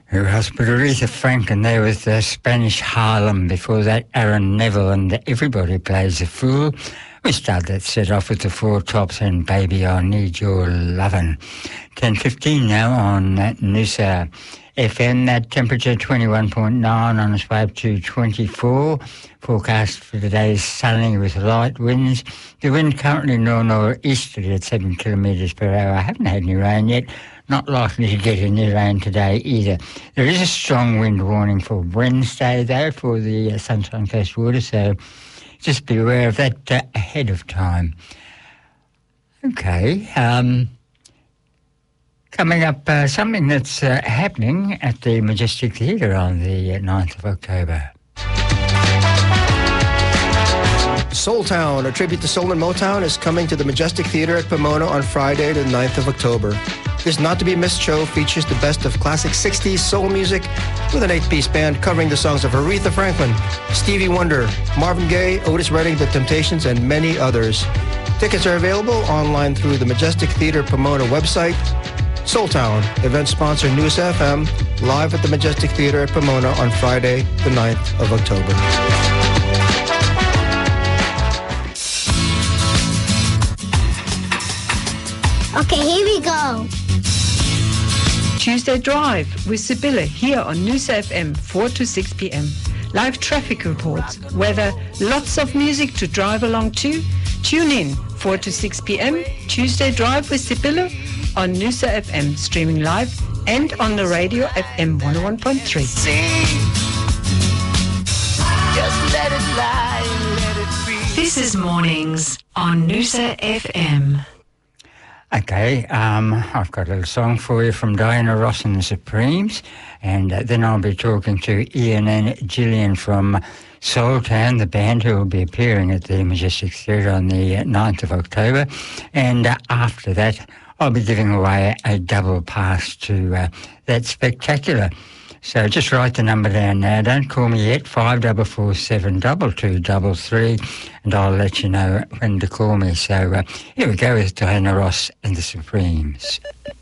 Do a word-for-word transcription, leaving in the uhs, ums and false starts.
Who else but Aretha Franklin there with the Spanish Harlem. Before that, Aaron Neville and Everybody Plays a Fool. We started that set off with the Four Tops and Baby I Need Your Lovin'. ten fifteen now on Noosa F M. That temperature twenty-one point nine on its way up to twenty-four. Forecast for today is sunny with light winds. The wind currently nor'-nor'easterly at seven kilometres per hour. I haven't had any rain yet. Not likely to get any rain today either. There is a strong wind warning for Wednesday, though, for the uh, Sunshine Coast water, so just be aware of that uh, ahead of time. Okay, um, coming up, uh, something that's uh, happening at the Majestic Theatre on the ninth of October. Soul Town, a tribute to soul and Motown, is coming to the Majestic Theatre at Pomona on Friday, the ninth of October. This not-to-be-missed show features the best of classic sixties soul music with an eight-piece band covering the songs of Aretha Franklin, Stevie Wonder, Marvin Gaye, Otis Redding, The Temptations, and many others. Tickets are available online through the Majestic Theatre Pomona website. Soul Town, event sponsor Noosa F M, live at the Majestic Theatre at Pomona on Friday, the ninth of October. Okay, here we go. Tuesday Drive with Sibylle here on Noosa F M, four to six p.m. Live traffic reports, weather, lots of music to drive along to. Tune in, four to six p.m. Tuesday Drive with Sibylle on Noosa F M, streaming live and on the radio F M one oh one point three. Just let it lie, let it be. This is Mornings on Noosa F M. Okay, um, I've got a little song for you from Diana Ross and the Supremes, and uh, then I'll be talking to Ian and Gillian from Soul Town, the band who will be appearing at the Majestic Theatre on the uh, ninth of October, and uh, after that I'll be giving away a double pass to uh, that spectacular. So just write the number down now. Don't call me yet, five four four seven two two three three, and I'll let you know when to call me. So uh, here we go with Diana Ross and the Supremes.